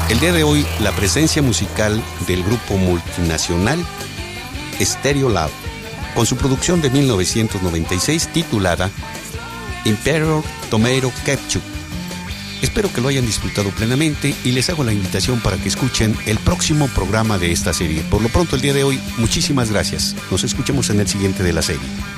El día de hoy, la presencia musical del grupo multinacional Stereolab, con su producción de 1996 titulada Imperial Tomato Ketchup. Espero que lo hayan disfrutado plenamente y les hago la invitación para que escuchen el próximo programa de esta serie. Por lo pronto, el día de hoy, muchísimas gracias. Nos escuchamos en el siguiente de la serie.